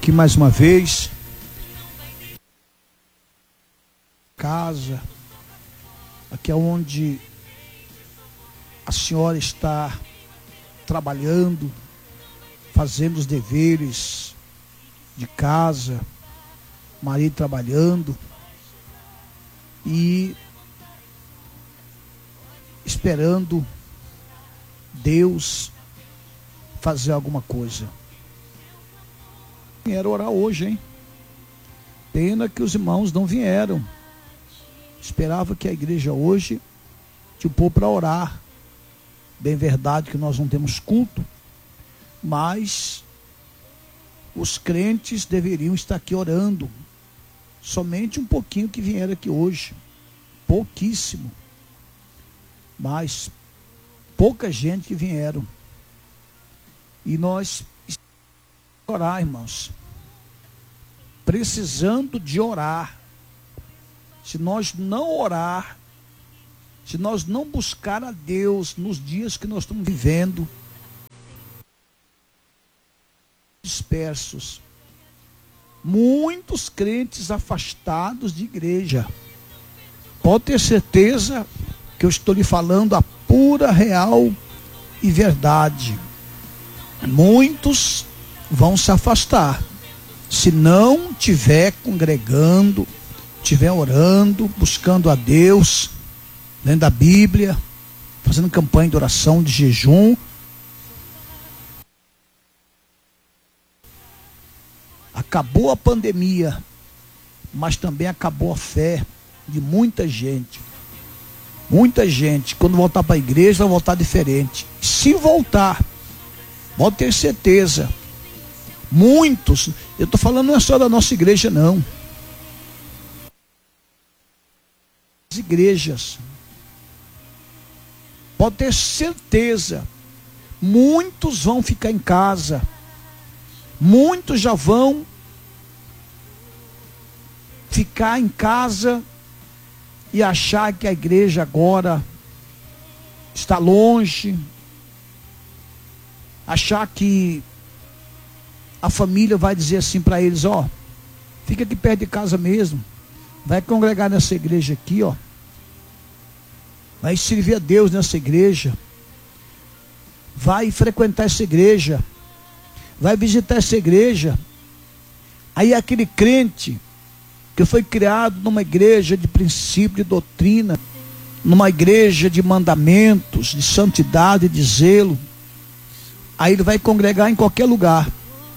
aqui mais uma vez. Casa, aqui é onde a senhora está trabalhando, fazendo os deveres de casa, marido trabalhando e esperando Deus fazer alguma coisa. Vieram orar hoje, hein? Pena que os irmãos não vieram. Esperava que a igreja hoje te pôr para orar. Bem verdade que nós não temos culto, mas os crentes deveriam estar aqui orando. Somente um pouquinho que vieram aqui hoje. Pouquíssimo. Mas pouca gente que vieram. E nós orar, irmãos. Precisando de orar. Se nós não orar, se nós não buscar a Deus nos dias que nós estamos vivendo, dispersos, muitos crentes afastados de igreja. Pode ter certeza que eu estou lhe falando a pura, real e verdade. Muitos vão se afastar se não estiver congregando, estiver orando, buscando a Deus, lendo a Bíblia, fazendo campanha de oração, de jejum. Acabou a pandemia, mas também acabou a fé de muita gente. Muita gente, quando voltar para a igreja, vai voltar diferente. Se voltar, pode ter certeza, muitos, eu estou falando não é só da nossa igreja não, as igrejas, pode ter certeza, muitos vão ficar em casa, muitos já vão ficar em casa e achar que a igreja agora está longe, achar que a família vai dizer assim para eles, ó, fica aqui perto de casa mesmo, vai congregar nessa igreja aqui, ó, vai servir a Deus nessa igreja, vai frequentar essa igreja, vai visitar essa igreja. Aí aquele crente que foi criado numa igreja de princípio, de doutrina, numa igreja de mandamentos, de santidade, de zelo, aí ele vai congregar em qualquer lugar.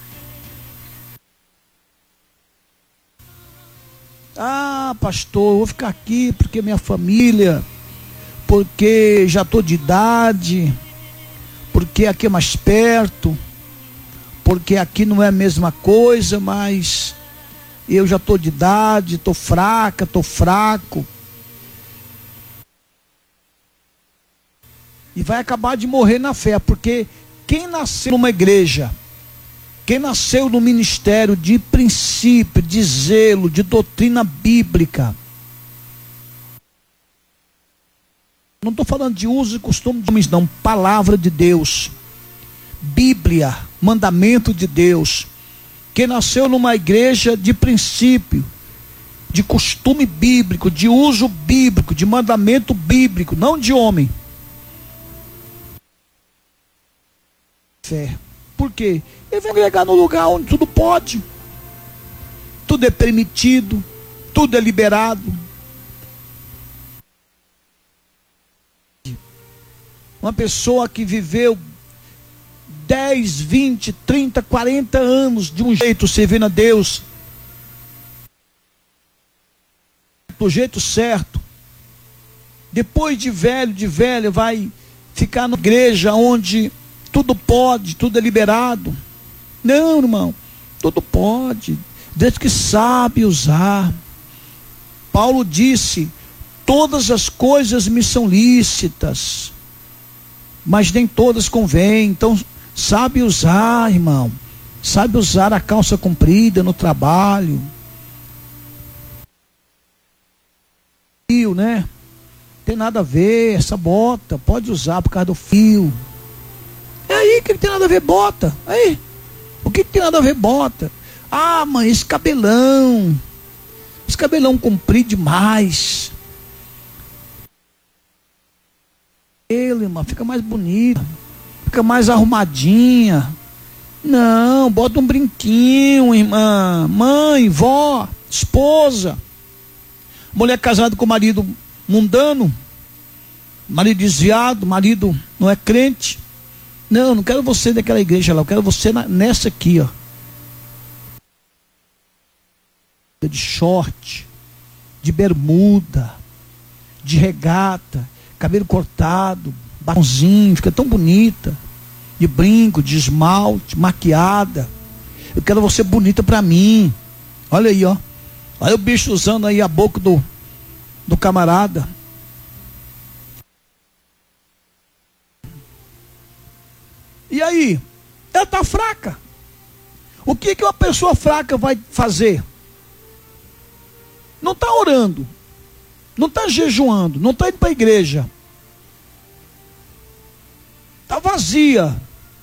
Ah, pastor, eu vou ficar aqui porque minha família, porque já estou de idade, porque aqui é mais perto, porque aqui não é a mesma coisa, mas eu já estou de idade, estou fraca, estou fraco. E vai acabar de morrer na fé, porque quem nasceu numa igreja, quem nasceu no ministério de princípio, de zelo, de doutrina bíblica, não estou falando de uso e costume de homens não, palavra de Deus, Bíblia, mandamento de Deus, quem nasceu numa igreja de princípio, de costume bíblico, de uso bíblico, de mandamento bíblico, não de homem. Fé. Por quê? Ele vai congregar no lugar onde tudo pode, tudo é permitido, tudo é liberado. Uma pessoa que viveu 10, 20, 30, 40 anos de um jeito servindo a Deus, do jeito certo, depois de velho, vai ficar na igreja onde tudo pode, tudo é liberado. Não, irmão, tudo pode, desde que sabe usar. Paulo disse, todas as coisas me são lícitas, mas nem todas convêm. Então, sabe usar, irmão, sabe usar a calça comprida no trabalho. Fio, né? Tem nada a ver, essa bota, pode usar por causa do fio. É aí que tem nada a ver bota, aí. O que tem nada a ver bota? Ah, mãe, esse cabelão comprido demais. Ele, irmã, fica mais bonita, fica mais arrumadinha. Não, bota um brinquinho, irmã, mãe, vó, esposa. Mulher casada com marido mundano, marido desviado, marido não é crente. Não quero você naquela igreja lá, eu quero você nessa aqui, ó. De short, de bermuda, de regata, cabelo cortado, batonzinho, fica tão bonita, de brinco, de esmalte, maquiada. Eu quero você bonita pra mim. Olha aí, ó. Olha o bicho usando aí a boca do camarada. E aí? Ela está fraca. O que uma pessoa fraca vai fazer? Não está orando, não está jejuando, não está indo para a igreja. Está vazia.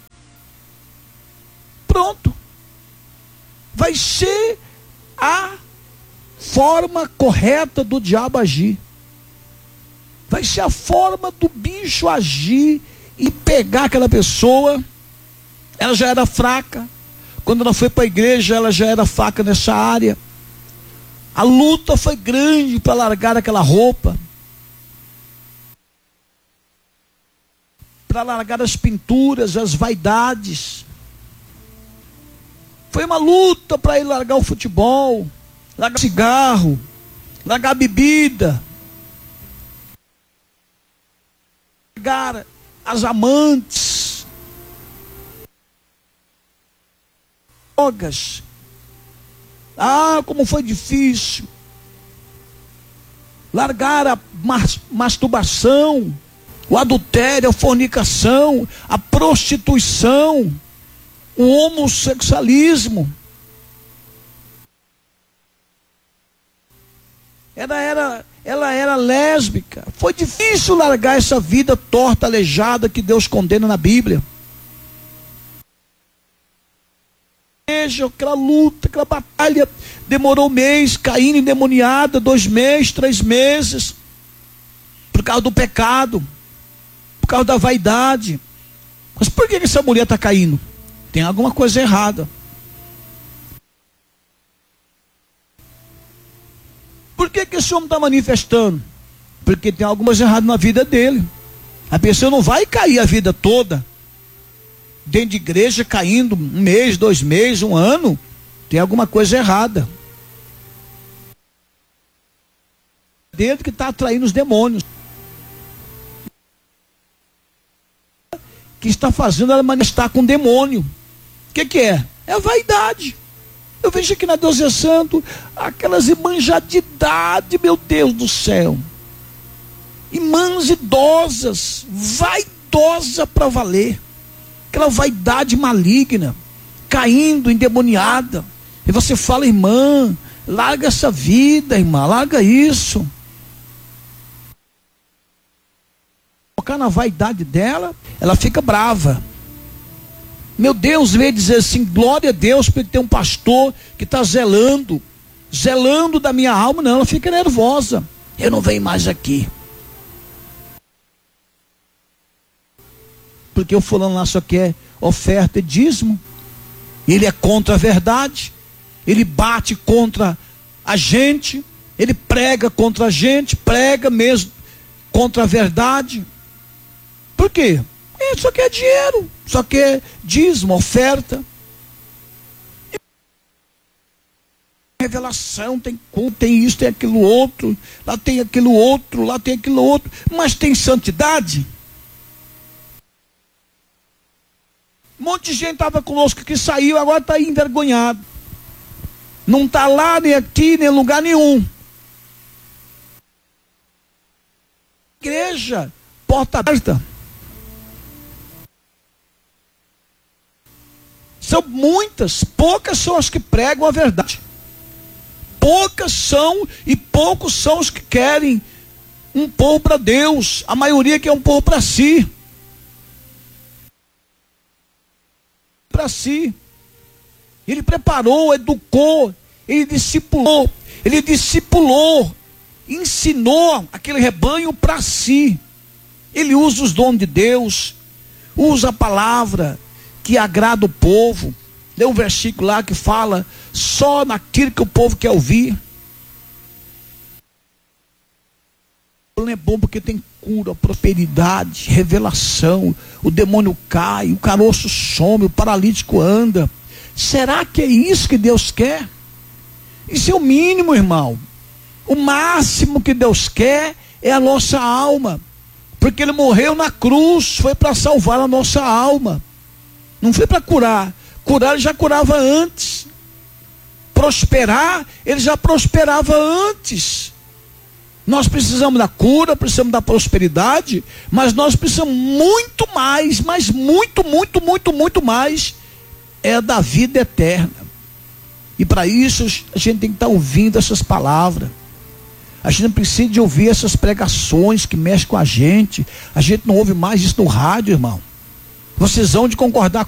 Pronto. Vai ser a forma correta do diabo agir. Vai ser a forma do bicho agir e pegar aquela pessoa. Ela já era fraca. Quando ela foi para a igreja, ela já era fraca nessa área. A luta foi grande para largar aquela roupa, para largar as pinturas, as vaidades. Foi uma luta para ele largar o futebol, largar o cigarro, largar a bebida, largar as amantes, drogas. Ah, como foi difícil largar a masturbação, o adultério, a fornicação, a prostituição, o homossexualismo. Ela era lésbica. Foi difícil largar essa vida torta, aleijada que Deus condena na Bíblia. Aquela luta, aquela batalha demorou um mês, caindo endemoniada, 2 meses, 3 meses, por causa do pecado, por causa da vaidade. Mas por que essa mulher está caindo? Tem alguma coisa errada. Por que esse homem está manifestando? Porque tem alguma coisa errada na vida dele. A pessoa não vai cair a vida toda dentro de igreja, caindo 1 mês, 2 meses, 1 ano. Tem alguma coisa errada dentro que está atraindo os demônios, que está fazendo ela manifestar com o demônio. O que é? É a vaidade. Eu vejo aqui na Deus é Santo aquelas irmãs já de idade, meu Deus do céu, irmãs idosas, vaidosa para valer, aquela vaidade maligna, caindo, endemoniada. E você fala, irmã, larga essa vida, irmã, larga isso. Tocar na vaidade dela, ela fica brava. Meu Deus, veio dizer assim, glória a Deus, porque tem um pastor que está zelando da minha alma. Não, ela fica nervosa. Eu não venho mais aqui. Porque o fulano lá só quer oferta e dízimo. Ele é contra a verdade. Ele bate contra a gente. Ele prega contra a gente. Prega mesmo contra a verdade. Por quê? Ele só quer dinheiro. Só quer dízimo, oferta. Revelação, tem isso, tem aquilo outro. Lá tem aquilo outro, lá tem aquilo outro. Mas tem santidade? Um monte de gente estava conosco que saiu, agora está envergonhado. Não está lá, nem aqui, nem em lugar nenhum. Igreja, porta aberta. São muitas, poucas são as que pregam a verdade. Poucas são e poucos são os que querem um povo para Deus. A maioria quer um povo para si. Para si. Ele preparou, educou, ele discipulou, ensinou aquele rebanho para si. Ele usa os dons de Deus, usa a palavra que agrada o povo. Tem um versículo lá que fala só naquilo que o povo quer ouvir. É bom porque tem cura, prosperidade, revelação. O demônio cai, o caroço some, o paralítico anda. Será que é isso que Deus quer? Isso é o mínimo, irmão. O máximo que Deus quer é a nossa alma, porque Ele morreu na cruz, foi para salvar a nossa alma, não foi para curar. Curar Ele já curava antes, prosperar Ele já prosperava antes. Nós precisamos da cura, precisamos da prosperidade, mas nós precisamos muito mais, mas muito mais, é da vida eterna. E para isso a gente tem que estar ouvindo essas palavras. A gente não precisa de ouvir essas pregações que mexem com a gente. A gente não ouve mais isso no rádio, irmão. Vocês vão de concordar